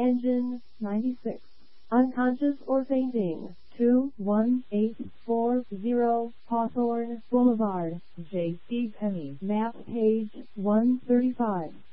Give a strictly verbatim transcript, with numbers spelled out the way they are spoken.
Engine ninety-six. Unconscious or fainting. two one eight four zero Hawthorne Boulevard, J C Penney. Map page one thirty-five.